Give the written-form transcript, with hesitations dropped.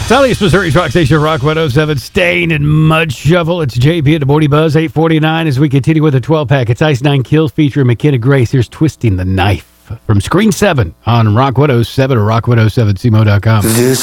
Southeast Missouri's Rock Station, Rock 107, Stain and Mud Shovel. It's JP at the Morning Buzz, 8:49 as we continue with the 12-pack. It's Ice Nine Kills featuring McKenna Grace. Here's Twisting the Knife from Screen 7 on Rock 107 or rock107cmo.com.